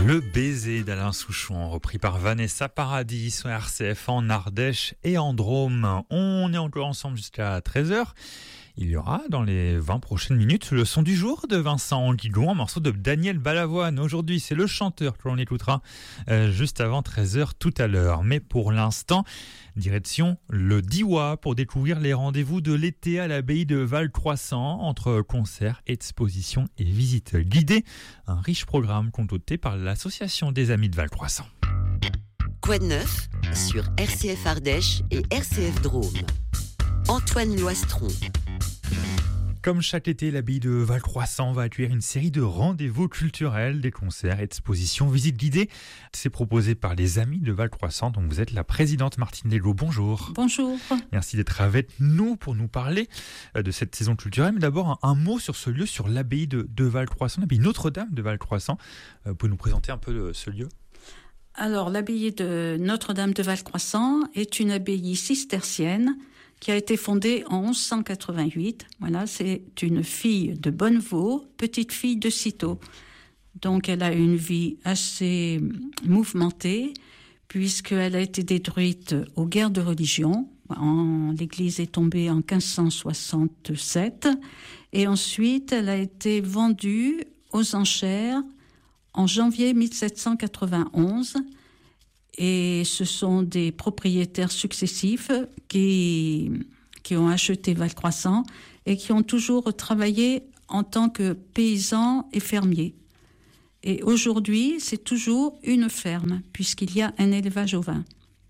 Le baiser d'Alain Souchon, repris par Vanessa Paradis sur RCF en Ardèche et en Drôme. On est encore ensemble jusqu'à 13h. Il y aura dans les 20 prochaines minutes le son du jour de Vincent Anguigon, un morceau de Daniel Balavoine. Aujourd'hui, c'est le chanteur que l'on écoutera juste avant 13h tout à l'heure. Mais pour l'instant, direction le Diois pour découvrir les rendez-vous de l'été à l'abbaye de Val-Croissant entre concerts, expositions et visites guidées. Un riche programme concocté par l'association des Amis de Val-Croissant. Quoi de neuf sur RCF Ardèche et RCF Drôme. Antoine Loistron. Comme chaque été, l'abbaye de Val-Croissant va accueillir une série de rendez-vous culturels, des concerts, expositions, visites guidées. C'est proposé par les Amis de Val-Croissant, dont vous êtes la présidente Martine Legault. Bonjour. Bonjour. Merci d'être avec nous pour nous parler de cette saison culturelle. Mais d'abord, un mot sur ce lieu, sur l'abbaye de Val-Croissant, l'abbaye Notre-Dame de Val-Croissant. Vous pouvez nous présenter un peu ce lieu ? Alors, l'abbaye de Notre-Dame de Val-Croissant est une abbaye cistercienne qui a été fondée en 1188. Voilà, c'est une fille de Bonnevaux, petite fille de Cîteaux. Donc, elle a une vie assez mouvementée, puisqu'elle a été détruite aux guerres de religion. L'église est tombée en 1567. Et ensuite, elle a été vendue aux enchères en janvier 1791. Et ce sont des propriétaires successifs qui ont acheté Val-Croissant et qui ont toujours travaillé en tant que paysans et fermiers. Et aujourd'hui, c'est toujours une ferme, puisqu'il y a un élevage ovin.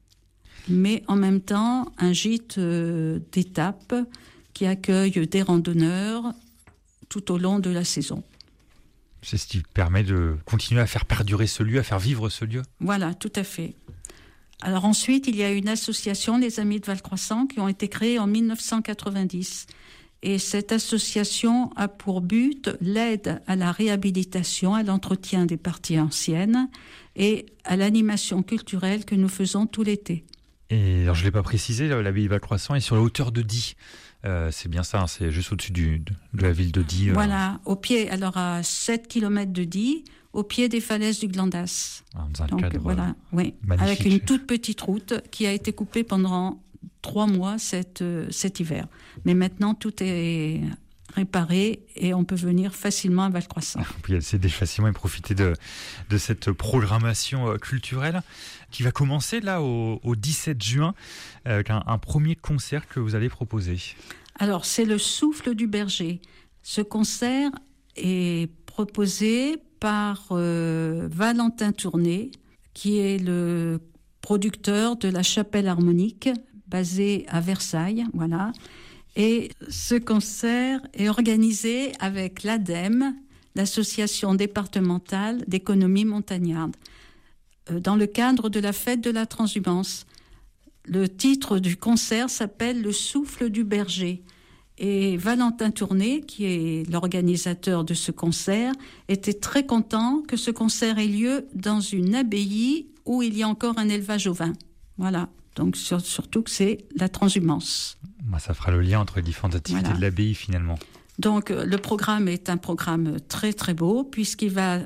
Mais en même temps, un gîte d'étape qui accueille des randonneurs tout au long de la saison. C'est ce qui permet de continuer à faire perdurer ce lieu, à faire vivre ce lieu. Voilà, tout à fait. Alors ensuite, il y a une association, les Amis de Val-Croissant, qui ont été créés en 1990. Et cette association a pour but l'aide à la réhabilitation, à l'entretien des parties anciennes et à l'animation culturelle que nous faisons tout l'été. Et alors, je ne l'ai pas précisé, l'abbaye de Val-Croissant est sur la hauteur de Die. C'est bien ça, c'est juste au-dessus de la ville de Die. Voilà, au pied, alors à 7 km de Die, au pied des falaises du Glandas. Dans un cadre voilà, oui, avec une toute petite route qui a été coupée pendant 3 mois cet hiver. Mais maintenant, tout est réparé et on peut venir facilement à Val-Croissant. On peut y accéder facilement et profiter de cette programmation culturelle qui va commencer là au 17 juin avec un premier concert que vous allez proposer. Alors, c'est le Souffle du Berger. Ce concert est proposé par Valentin Tourné, qui est le producteur de la Chapelle Harmonique, basée à Versailles, voilà. Et ce concert est organisé avec l'ADEME, l'Association départementale d'économie montagnarde, dans le cadre de la fête de la transhumance. Le titre du concert s'appelle « Le souffle du berger ». Et Valentin Tourné, qui est l'organisateur de ce concert, était très content que ce concert ait lieu dans une abbaye où il y a encore un élevage ovin. Voilà. Donc surtout que c'est la transhumance. Ça fera le lien entre les différentes activités de l'abbaye finalement. Donc le programme est un programme très très beau puisqu'il va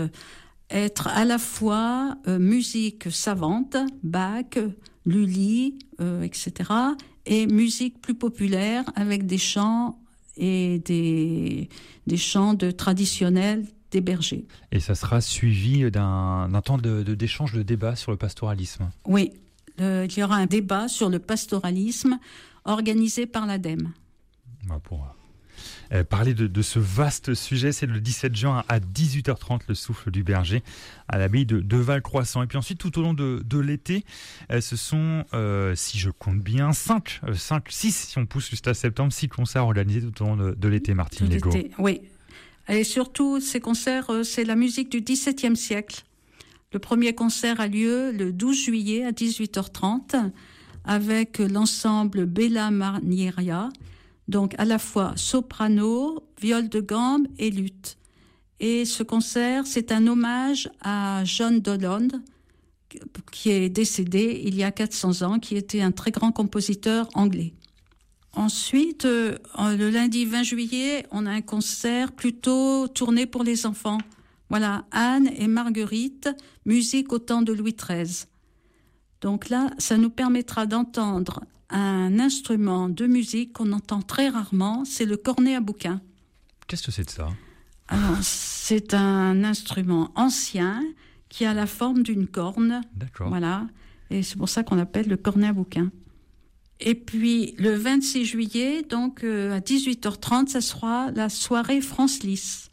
être à la fois musique savante, Bach, Lully, etc. et musique plus populaire avec des chants et des chants traditionnels des bergers. Et ça sera suivi d'un temps d'échange, de débat sur le pastoralisme. Oui. Il y aura un débat sur le pastoralisme organisé par l'ADEME. Pour parler de ce vaste sujet, c'est le 17 juin à 18h30, le Souffle du Berger, à l'abbaye de Val-Croissant. Et puis ensuite, tout au long de l'été, ce sont, si je compte bien, 6, si on pousse jusqu'à septembre, 6 concerts organisés tout au long de l'été, Martine Legault. Oui. Et surtout, ces concerts, c'est la musique du XVIIe siècle. Le premier concert a lieu le 12 juillet à 18h30 avec l'ensemble Bella Marnieria, donc à la fois soprano, viol de gambe et luth. Et ce concert, c'est un hommage à John Dollond, qui est décédé il y a 400 ans, qui était un très grand compositeur anglais. Ensuite, le lundi 20 juillet, on a un concert plutôt tourné pour les enfants. Voilà, Anne et Marguerite, musique au temps de Louis XIII. Donc là, ça nous permettra d'entendre un instrument de musique qu'on entend très rarement, c'est le cornet à bouquin. Qu'est-ce que c'est de ça ? Alors, c'est un instrument ancien qui a la forme d'une corne. D'accord. Voilà, et c'est pour ça qu'on l'appelle le cornet à bouquin. Et puis, le 26 juillet, donc à 18h30, ça sera la soirée France Lys,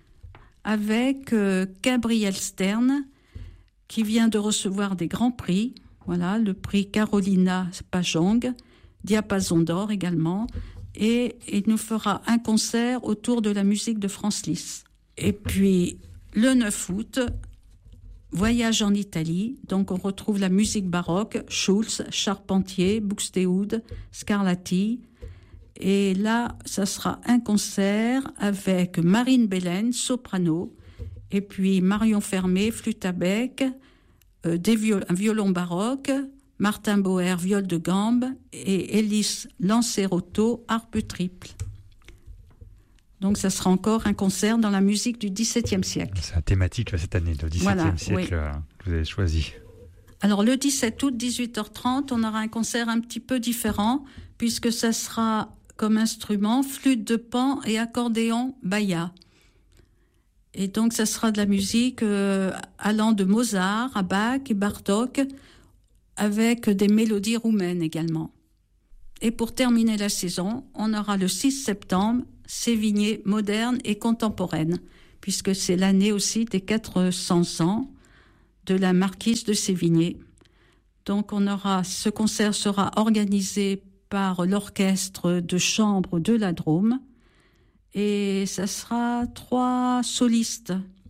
avec Gabriel Stern, qui vient de recevoir des grands prix. Voilà, le prix Carolina Pajong, Diapason d'or également. Et il nous fera un concert autour de la musique de France Lys. Et puis, le 9 août, voyage en Italie. Donc, on retrouve la musique baroque, Schulz, Charpentier, Buxtehude, Scarlatti. Et là, ça sera un concert avec Marine Belen, soprano, et puis Marion Fermé, flûte à bec, un violon baroque, Martin Boer, viol de gambe, et Élise Lancerotto, harpe triple. Donc, ça sera encore un concert dans la musique du XVIIe siècle. C'est la thématique cette année, le XVIIe siècle, que vous avez choisi. Alors, le 17 août, 18h30, on aura un concert un petit peu différent, puisque ça sera comme instrument flûte de pan et accordéon Baya. Et donc, ça sera de la musique allant de Mozart à Bach et Bartók, avec des mélodies roumaines également. Et pour terminer la saison, on aura le 6 septembre, Sévigné moderne et contemporaine, puisque c'est l'année aussi des 400 ans de la marquise de Sévigné. Donc ce concert sera organisé par l'orchestre de chambre de la Drôme, et ça sera 3 solistes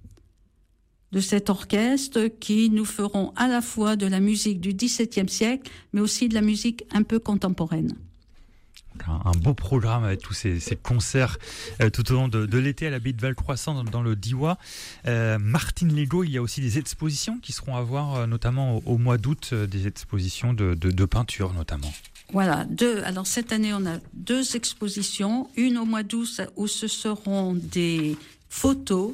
de cet orchestre qui nous feront à la fois de la musique du XVIIe siècle, mais aussi de la musique un peu contemporaine. Un beau programme avec tous ces concerts tout au long de l'été à l'abbaye de Valcroissant dans le Diois. Martine Legault, il y a aussi des expositions qui seront à voir notamment au mois d'août, des expositions de peinture notamment. Voilà, alors cette année on a 2 expositions, une au mois d'août où ce seront des photos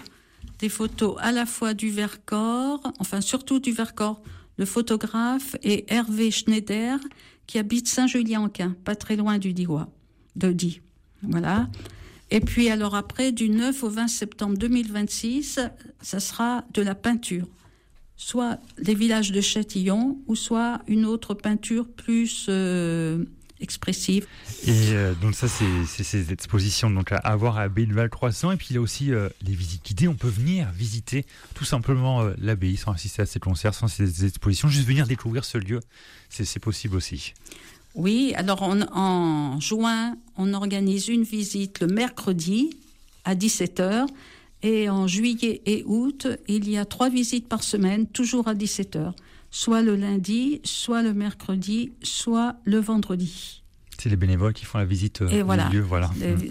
à la fois du Vercors, enfin surtout du Vercors. Le photographe est Hervé Schneider, qui habite Saint-Julien-en-Quin, pas très loin du Diois, de Die. Voilà. Et puis alors après, du 9 au 20 septembre 2026, ça sera de la peinture. Soit les villages de Châtillon, ou soit une autre peinture plus expressive. Et donc ça, c'est ces expositions donc à voir à l'abbaye de Valcroissant. Et puis il y a aussi les visites guidées. On peut venir visiter tout simplement l'abbaye sans assister à ces concerts, sans ces expositions, juste venir découvrir ce lieu. C'est possible aussi. Oui, alors en juin, on organise une visite le mercredi à 17h. Et en juillet et août, il y a 3 visites par semaine, toujours à 17h. Soit le lundi, soit le mercredi, soit le vendredi. C'est les bénévoles qui font la visite du lieu, voilà.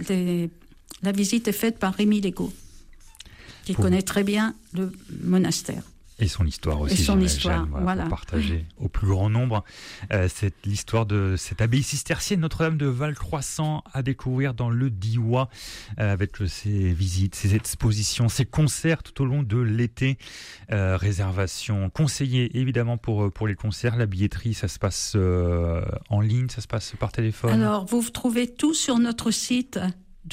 La visite est faite par Rémi Legault, qui connaît très bien le monastère. Et son histoire aussi. Et son histoire, voilà. Pour partager au plus grand nombre l'histoire de cette abbaye cistercienne Notre-Dame de Valcroissant à découvrir dans le Diois, avec ses visites, ses expositions, ses concerts tout au long de l'été. Réservation conseillée évidemment pour les concerts. La billetterie, ça se passe en ligne, ça se passe par téléphone. Alors, vous trouvez tout sur notre site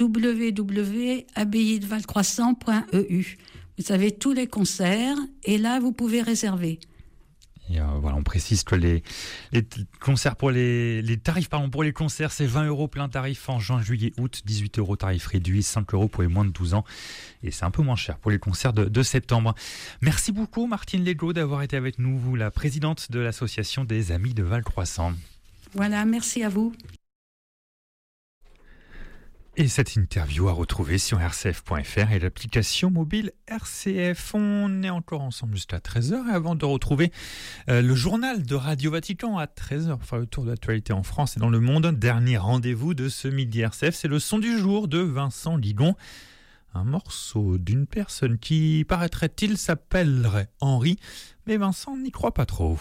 www.abbayedevalcroissant.eu. Vous avez tous les concerts et là, vous pouvez réserver. Et on précise que les concerts pour les tarifs pour les concerts, c'est 20 € plein tarif en juin, juillet, août, 18 € tarif réduit, 5 € pour les moins de 12 ans. Et c'est un peu moins cher pour les concerts de septembre. Merci beaucoup Martine Legault d'avoir été avec nous, vous, la présidente de l'association des Amis de Valcroissant. Voilà, merci à vous. Et cette interview à retrouver sur rcf.fr et l'application mobile RCF. On est encore ensemble jusqu'à 13h. Et avant de retrouver le journal de Radio Vatican à 13h pour faire le tour de l'actualité en France et dans le monde, dernier rendez-vous de ce midi RCF, c'est le son du jour de Vincent Ligon. Un morceau d'une personne qui, paraîtrait-il, s'appellerait Henri, mais Vincent n'y croit pas trop.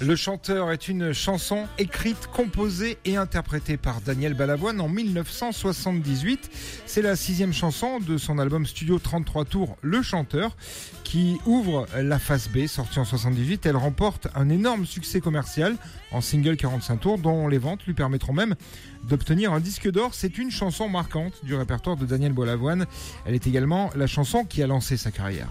Le chanteur est une chanson écrite, composée et interprétée par Daniel Balavoine en 1978. C'est la 6e chanson de son album studio 33 tours Le Chanteur qui ouvre la phase B, sortie en 78. Elle remporte un énorme succès commercial en single 45 tours dont les ventes lui permettront même d'obtenir un disque d'or. C'est une chanson marquante du répertoire de Daniel Balavoine. Elle est également la chanson qui a lancé sa carrière.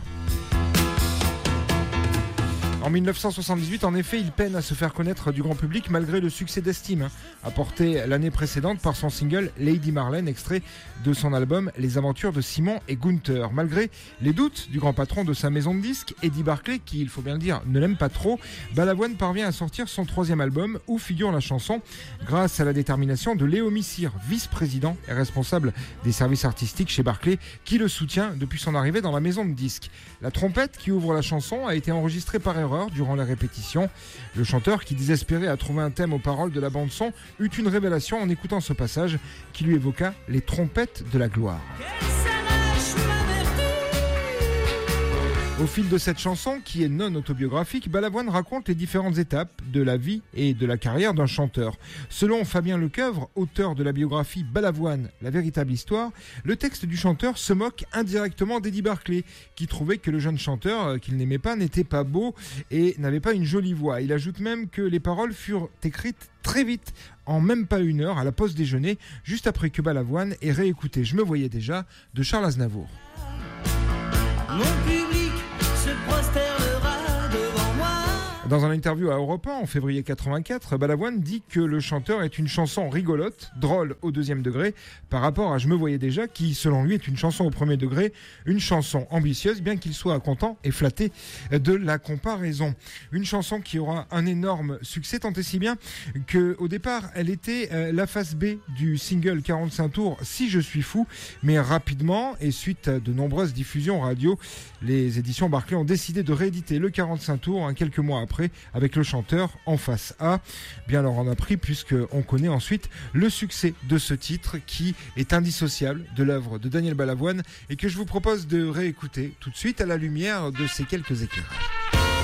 En 1978, en effet, il peine à se faire connaître du grand public malgré le succès d'estime apporté l'année précédente par son single Lady Marlène, extrait de son album Les aventures de Simon et Gunther. Malgré les doutes du grand patron de sa maison de disques, Eddie Barclay, qui, il faut bien le dire, ne l'aime pas trop, Balavoine parvient à sortir son 3e album où figure la chanson grâce à la détermination de Léo Missire, vice-président et responsable des services artistiques chez Barclay, qui le soutient depuis son arrivée dans la maison de disques. La trompette qui ouvre la chanson a été enregistrée par erreur durant les répétitions. Le chanteur, qui désespérait à trouver un thème aux paroles de la bande-son, eut une révélation en écoutant ce passage qui lui évoqua les trompettes de la gloire. Au fil de cette chanson, qui est non autobiographique, Balavoine raconte les différentes étapes de la vie et de la carrière d'un chanteur. Selon Fabien Lecoeuvre, auteur de la biographie Balavoine, la véritable histoire, le texte du chanteur se moque indirectement d'Eddie Barclay, qui trouvait que le jeune chanteur qu'il n'aimait pas n'était pas beau et n'avait pas une jolie voix. Il ajoute même que les paroles furent écrites très vite, en même pas une heure, à la pause déjeuner, juste après que Balavoine ait réécouté Je me voyais déjà de Charles Aznavour. Mon public se prosternera devant moi. Dans un interview à Europe 1 en février 84, Balavoine dit que le chanteur est une chanson rigolote, drôle au 2e degré, par rapport à Je me voyais déjà, qui selon lui est une chanson au 1er degré, une chanson ambitieuse, bien qu'il soit content et flatté de la comparaison. Une chanson qui aura un énorme succès, tant et si bien qu'au départ, elle était la face B du single 45 tours Si je suis fou, mais rapidement, et suite à de nombreuses diffusions radio, les éditions Barclay ont décidé de rééditer le 45 tours quelques mois après, avec le chanteur en face A. Bien leur en a pris, puisqu'on connaît ensuite le succès de ce titre qui est indissociable de l'œuvre de Daniel Balavoine et que je vous propose de réécouter tout de suite à la lumière de ces quelques éclairages.